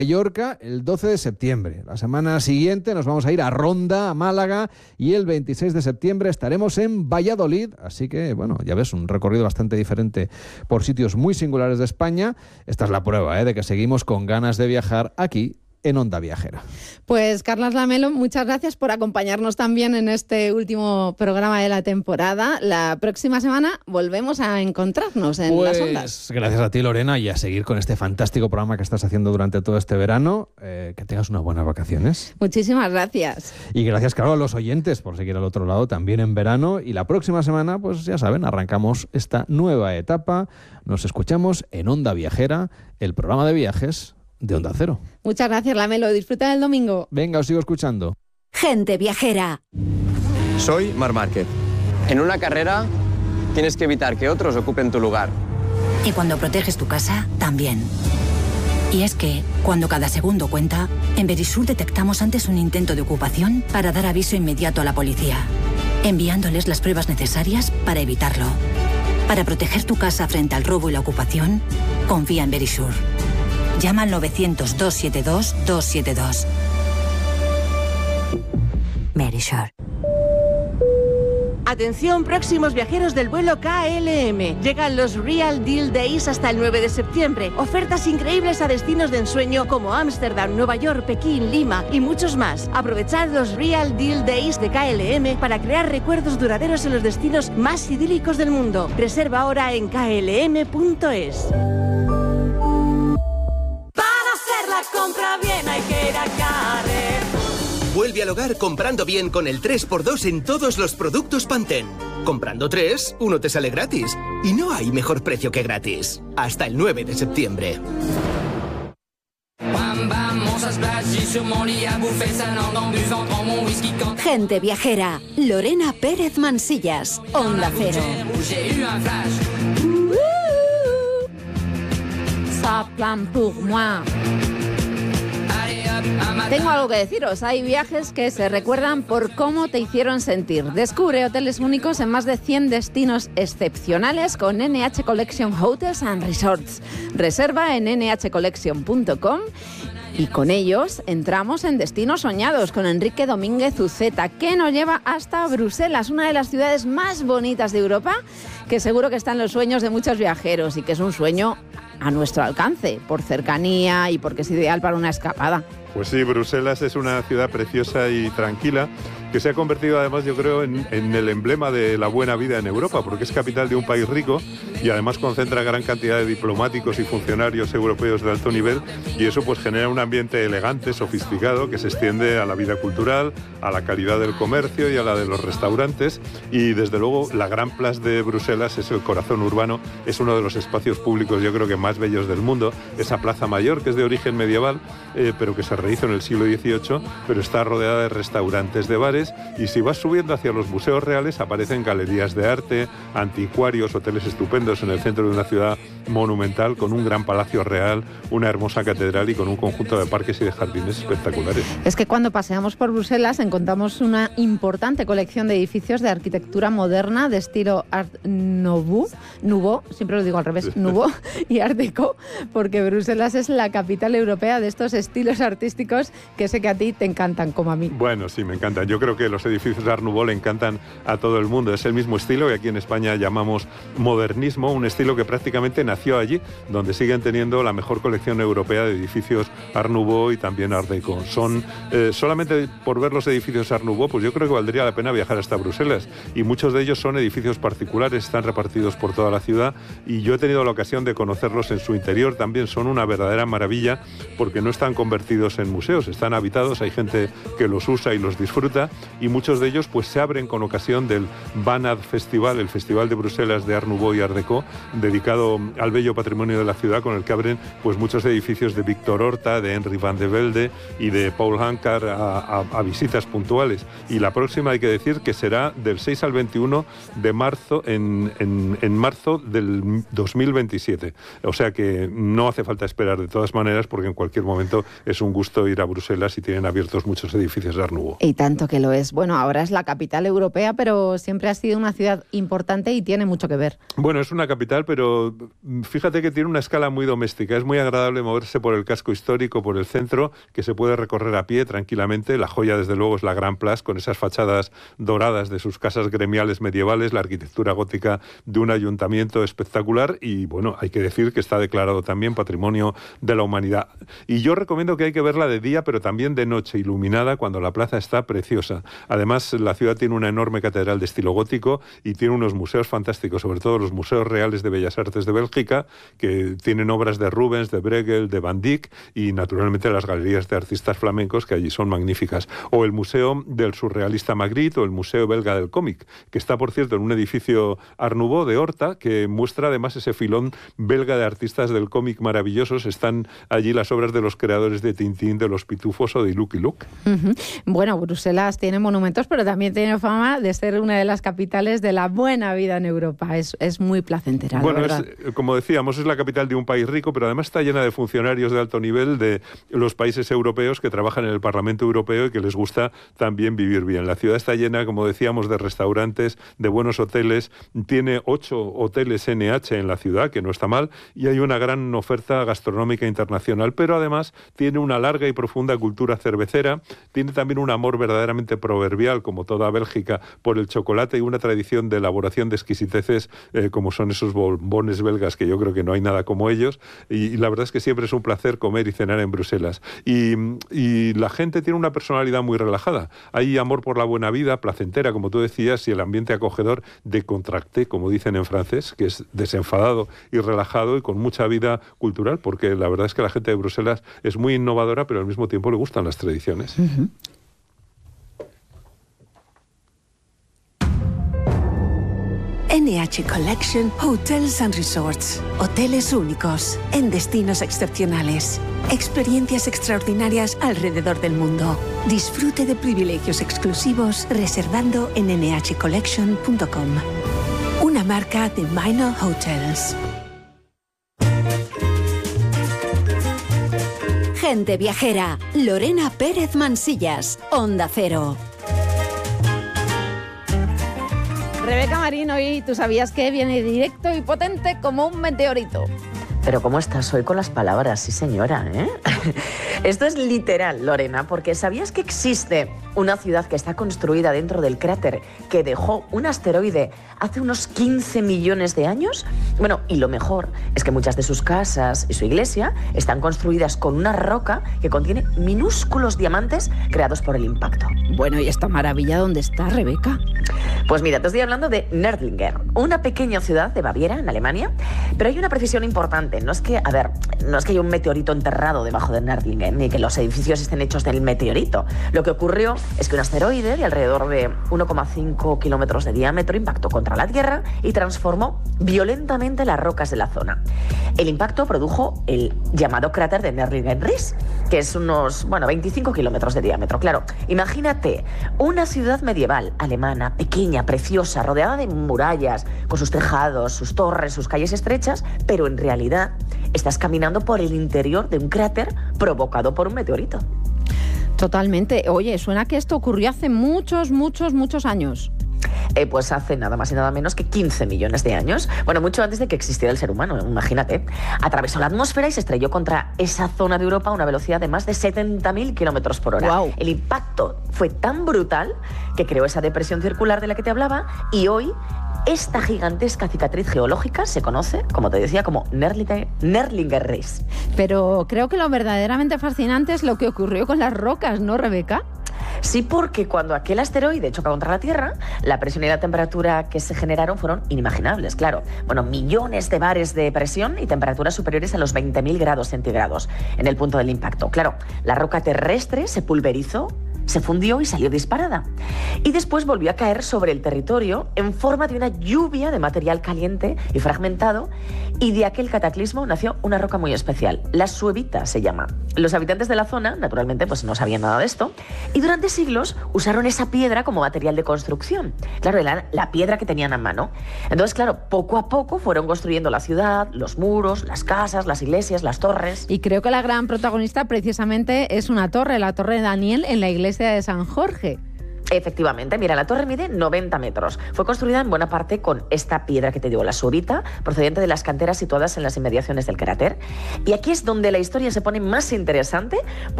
Mallorca el 12 de septiembre. La semana siguiente nos vamos a ir a Ronda, a Málaga, y el 26 de septiembre estaremos en Valladolid. Así que, bueno, ya ves, un recorrido bastante diferente por sitios muy singulares de España. Esta es la prueba, de que seguimos con ganas de viajar aquí en Onda Viajera. Pues Carlas Lamelo, muchas gracias por acompañarnos también en este último programa de la temporada. La próxima semana volvemos a encontrarnos en las ondas. Gracias a ti, Lorena, y a seguir con este fantástico programa que estás haciendo durante todo este verano. Que tengas unas buenas vacaciones. Muchísimas gracias. Y gracias, claro, a los oyentes por seguir al otro lado también en verano. Y la próxima semana, pues ya saben, arrancamos esta nueva etapa. Nos escuchamos en Onda Viajera, el programa de viajes de Onda Cero. Muchas gracias, Lamelo. Disfruta del domingo. Venga, os sigo escuchando. Gente viajera. Soy Marc Márquez. En una carrera tienes que evitar que otros ocupen tu lugar. Y cuando proteges tu casa, también. Y es que, cuando cada segundo cuenta, en Verisur detectamos antes un intento de ocupación para dar aviso inmediato a la policía, enviándoles las pruebas necesarias para evitarlo. Para proteger tu casa frente al robo y la ocupación, confía en Verisur. Llama al 900-272-272. Verisur. Atención, próximos viajeros del vuelo KLM. Llegan los Real Deal Days hasta el 9 de septiembre. Ofertas increíbles a destinos de ensueño como Ámsterdam, Nueva York, Pekín, Lima y muchos más. Aprovechad los Real Deal Days de KLM para crear recuerdos duraderos en los destinos más idílicos del mundo. Reserva ahora en klm.es. Compra bien, hay que ir a Carrefour. Vuelve al hogar comprando bien con el 3x2 en todos los productos Pantene. Comprando 3, uno te sale gratis. Y no hay mejor precio que gratis. Hasta el 9 de septiembre. Gente viajera. Lorena Pérez Mansillas. Onda Cero. Ça plan pour moi. Tengo algo que deciros. Hay viajes que se recuerdan por cómo te hicieron sentir. Descubre hoteles únicos en más de 100 destinos excepcionales con NH Collection Hotels and Resorts. Reserva en nhcollection.com y con ellos entramos en destinos soñados con Enrique Domínguez Uceta, que nos lleva hasta Bruselas, una de las ciudades más bonitas de Europa, que seguro que está en los sueños de muchos viajeros y que es un sueño a nuestro alcance, por cercanía y porque es ideal para una escapada. Pues sí, Bruselas es una ciudad preciosa y tranquila que se ha convertido además, yo creo, en el emblema de la buena vida en Europa, porque es capital de un país rico y además concentra gran cantidad de diplomáticos y funcionarios europeos de alto nivel, y eso pues genera un ambiente elegante, sofisticado, que se extiende a la vida cultural, a la calidad del comercio y a la de los restaurantes. Y desde luego la Gran Place de Bruselas es el corazón urbano, es uno de los espacios públicos yo creo que más bellos del mundo. Esa plaza mayor que es de origen medieval, pero que se rehizo en el siglo XVIII, pero está rodeada de restaurantes, de bares, y si vas subiendo hacia los museos reales aparecen galerías de arte, anticuarios, hoteles estupendos en el centro de una ciudad monumental con un gran palacio real, una hermosa catedral y con un conjunto de parques y de jardines espectaculares. Es que cuando paseamos por Bruselas encontramos una importante colección de edificios de arquitectura moderna de estilo Art Nouveau, siempre lo digo al revés, Nouveau y Art Deco, porque Bruselas es la capital europea de estos estilos artísticos que sé que a ti te encantan como a mí. Bueno, sí, me encantan. Yo creo que los edificios Art Nouveau le encantan a todo el mundo. Es el mismo estilo que aquí en España llamamos modernismo, un estilo que prácticamente nació allí, donde siguen teniendo la mejor colección europea de edificios Art Nouveau y también Art Deco. Son, solamente por ver los edificios Art Nouveau, pues yo creo que valdría la pena viajar hasta Bruselas. Y muchos de ellos son edificios particulares, están repartidos por toda la ciudad, y yo he tenido la ocasión de conocerlos en su interior. También son una verdadera maravilla, porque no están convertidos en museos, están habitados, hay gente que los usa y los disfruta, y muchos de ellos pues se abren con ocasión del Vanad Festival, el Festival de Bruselas de Art Nouveau y Art Deco, dedicado al bello patrimonio de la ciudad, con el que abren pues muchos edificios de Víctor Horta, de Henry van de Velde y de Paul Hankar a visitas puntuales. Y la próxima hay que decir que será del 6 al 21 de marzo en en marzo del 2027. O sea que no hace falta esperar de todas maneras, porque en cualquier momento es un gusto ir a Bruselas y tienen abiertos muchos edificios de Art Nouveau. Y tanto que lo es. Bueno, ahora es la capital europea, pero siempre ha sido una ciudad importante y tiene mucho que ver. Bueno, es una capital, pero fíjate que tiene una escala muy doméstica. Es muy agradable moverse por el casco histórico, por el centro, que se puede recorrer a pie tranquilamente. La joya, desde luego, es la Grand Place, con esas fachadas doradas de sus casas gremiales medievales, la arquitectura gótica de un ayuntamiento espectacular y, bueno, hay que decir que está declarado también Patrimonio de la Humanidad. Y yo recomiendo que hay que verla de día, pero también de noche, iluminada, cuando la plaza está preciosa. Además, la ciudad tiene una enorme catedral de estilo gótico y tiene unos museos fantásticos, sobre todo los museos reales de Bellas Artes de Bélgica, que tienen obras de Rubens, de Bruegel, de Van Dyck y, naturalmente, las galerías de artistas flamencos, que allí son magníficas. O el Museo del Surrealista Magritte o el Museo Belga del Cómic, que está, por cierto, en un edificio Art Nouveau de Horta, que muestra además ese filón belga de artistas del cómic maravillosos. Están allí las obras de los creadores de Tintín, de Los Pitufos o de Lucky Luke. Bueno, Bruselas tiene monumentos, pero también tiene fama de ser una de las capitales de la buena vida en Europa. Es muy placentera. Bueno, como decíamos, es la capital de un país rico, pero además está llena de funcionarios de alto nivel de los países europeos que trabajan en el Parlamento Europeo y que les gusta también vivir bien. La ciudad está llena, como decíamos, de restaurantes, de buenos hoteles. Tiene 8 hoteles NH en la ciudad, que no está mal, y hay una gran oferta gastronómica internacional, pero además tiene una larga y profunda cultura cervecera, tiene también un amor verdaderamente proverbial, como toda Bélgica, por el chocolate y una tradición de elaboración de exquisiteces como son esos bombones belgas, que yo creo que no hay nada como ellos, y la verdad es que siempre es un placer comer y cenar en Bruselas. Y la gente tiene una personalidad muy relajada. Hay amor por la buena vida, placentera, como tú decías, y el ambiente acogedor, décontracté, como dicen en francés, que es desenfadado y relajado y con mucha vida cultural, porque la verdad es que la gente de Bruselas es muy innovadora, pero al mismo tiempo le gustan las tradiciones. NH Collection Hotels and Resorts. Hoteles únicos, en destinos excepcionales. Experiencias extraordinarias alrededor del mundo. Disfrute de privilegios exclusivos reservando en nhcollection.com. Una marca de Minor Hotels. Gente viajera. Lorena Pérez Mansillas. Onda Cero. Rebeca Marín, hoy tú sabías que viene directo y potente como un meteorito. Pero ¿cómo estás hoy con las palabras? Sí, señora, ¿eh? Esto es literal, Lorena, porque ¿sabías que existe una ciudad que está construida dentro del cráter que dejó un asteroide hace unos 15 millones de años? Bueno, y lo mejor es que muchas de sus casas y su iglesia están construidas con una roca que contiene minúsculos diamantes creados por el impacto. Bueno, ¿y esta maravilla dónde está, Rebeca? Pues mira, te estoy hablando de Nördlingen, una pequeña ciudad de Baviera, en Alemania, pero hay una precisión importante. No es que haya un meteorito enterrado debajo de Nördlingen, ni que los edificios estén hechos del meteorito. Lo que ocurrió es que un asteroide de alrededor de 1,5 kilómetros de diámetro impactó contra la Tierra y transformó violentamente las rocas de la zona. El impacto produjo el llamado cráter de Nördlingen-Ries, que es unos, 25 kilómetros de diámetro. Claro, imagínate una ciudad medieval alemana, pequeña, preciosa, rodeada de murallas, con sus tejados, sus torres, sus calles estrechas, pero en realidad estás caminando por el interior de un cráter provocado por un meteorito. Totalmente. Oye, suena que esto ocurrió hace muchos años. Pues hace nada más y nada menos que 15 millones de años. Bueno, mucho antes de que existiera el ser humano, imagínate. Atravesó la atmósfera y se estrelló contra esa zona de Europa a una velocidad de más de 70.000 kilómetros por hora. Wow. El impacto fue tan brutal que creó esa depresión circular de la que te hablaba y hoy esta gigantesca cicatriz geológica se conoce, como te decía, como Nördlingen-Ries. Pero creo que lo verdaderamente fascinante es lo que ocurrió con las rocas, ¿no, Rebeca? Sí, porque cuando aquel asteroide choca contra la Tierra, la presión y la temperatura que se generaron fueron inimaginables, claro. Bueno, millones de bares de presión y temperaturas superiores a los 20.000 grados centígrados en el punto del impacto. Claro, la roca terrestre se pulverizó se fundió y salió disparada. Y después volvió a caer sobre el territorio en forma de una lluvia de material caliente y fragmentado, y de aquel cataclismo nació una roca muy especial, la suevita se llama. Los habitantes de la zona, naturalmente, pues no sabían nada de esto, y durante siglos usaron esa piedra como material de construcción. Claro, era la piedra que tenían a mano. Entonces, claro, poco a poco fueron construyendo la ciudad, los muros, las casas, las iglesias, las torres. Y creo que la gran protagonista precisamente es una torre, la Torre de Daniel en la iglesia de San Jorge. Efectivamente, mira, la torre mide 90 metros. Fue construida en buena parte con esta piedra que te digo, la suevita, procedente de las canteras situadas en las inmediaciones del cráter. Y aquí es donde la historia se pone más interesante,